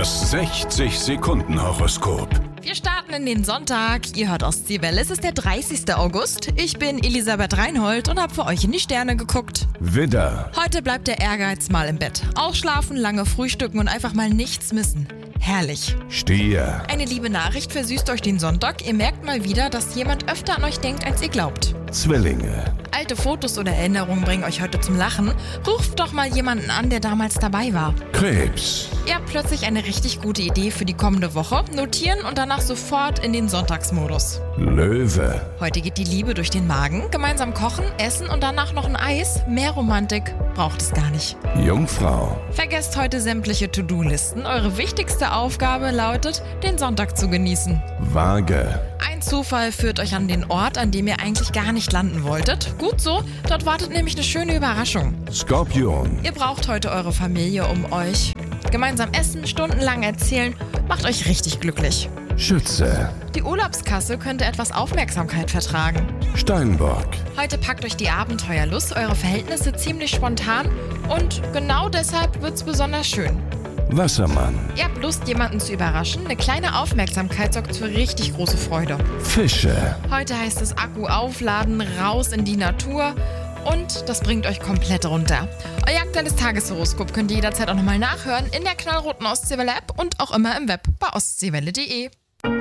Das 60-Sekunden-Horoskop. Wir starten in den Sonntag. Ihr hört Ostseewelle. Es ist der 30. August. Ich bin Elisabeth Reinhold und habe für euch in die Sterne geguckt. Widder, Heute bleibt der Ehrgeiz mal im Bett. Ausschlafen, lange frühstücken und einfach mal nichts missen. Herrlich. Stier, Eine liebe Nachricht versüßt euch den Sonntag. Ihr merkt mal wieder, dass jemand öfter an euch denkt, als ihr glaubt. Zwillinge, Alte Fotos oder Erinnerungen bringen euch heute zum Lachen. Ruft doch mal jemanden an, der damals dabei war. Krebs, Ihr habt plötzlich eine richtig gute Idee für die kommende Woche. Notieren und danach sofort in den Sonntagsmodus. Löwe, Heute geht die Liebe durch den Magen. Gemeinsam kochen, essen und danach noch ein Eis. Mehr Romantik braucht es gar nicht. Jungfrau, Vergesst heute sämtliche To-Do-Listen. Eure wichtigste Aufgabe lautet, den Sonntag zu genießen. Waage, Ein Zufall führt euch an den Ort, an dem ihr eigentlich gar nicht landen wolltet. Gut so, dort wartet nämlich eine schöne Überraschung. Skorpion, Ihr braucht heute eure Familie um euch. Gemeinsam essen, stundenlang erzählen, macht euch richtig glücklich. Schütze, Die Urlaubskasse könnte etwas Aufmerksamkeit vertragen. Steinbock, Heute packt euch die Abenteuerlust, eure Verhältnisse ziemlich spontan und genau deshalb wird's besonders schön. Wassermann, Ihr habt Lust, jemanden zu überraschen. Eine kleine Aufmerksamkeit sorgt für richtig große Freude. Fische, Heute heißt es Akku aufladen, raus in die Natur und das bringt euch komplett runter. Euer aktuelles Tageshoroskop könnt ihr jederzeit auch nochmal nachhören in der knallroten Ostseewelle App und auch immer im Web bei ostseewelle.de.